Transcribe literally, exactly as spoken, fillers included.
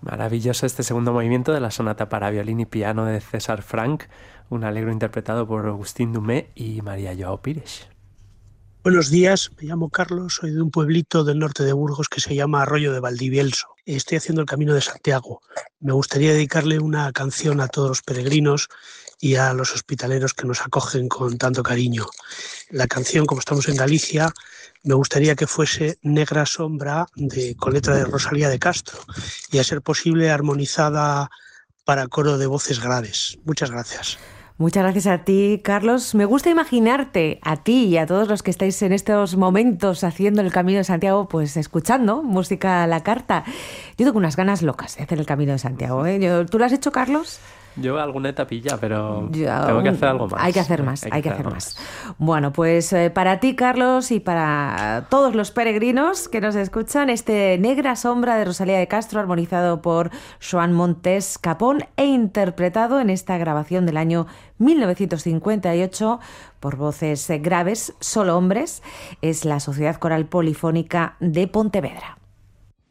Maravilloso este segundo movimiento de la sonata para violín y piano de César Franck, un alegro interpretado por Agustín Dumé y María Joao Pires. Buenos días, me llamo Carlos, soy de un pueblito del norte de Burgos que se llama Arroyo de Valdivielso. Estoy haciendo el Camino de Santiago. Me gustaría dedicarle una canción a todos los peregrinos y a los hospitaleros que nos acogen con tanto cariño. La canción, como estamos en Galicia, me gustaría que fuese Negra Sombra, de, con letra de Rosalía de Castro, y a ser posible armonizada para coro de voces graves. Muchas gracias. Muchas gracias a ti, Carlos. Me gusta imaginarte a ti y a todos los que estáis en estos momentos haciendo el Camino de Santiago, pues escuchando música a la carta. Yo tengo unas ganas locas de hacer el Camino de Santiago, ¿eh? Yo, ¿tú lo has hecho, Carlos? Yo alguna etapilla, pero Yo, tengo que hacer algo más. Hay que hacer más, hay que, hay que hacer más. más. Bueno, pues eh, para ti, Carlos, y para todos los peregrinos que nos escuchan, este Negra Sombra de Rosalía de Castro, armonizado por Joan Montes Capón e interpretado en esta grabación del año mil novecientos cincuenta y ocho por voces graves, solo hombres, es la Sociedad Coral Polifónica de Pontevedra.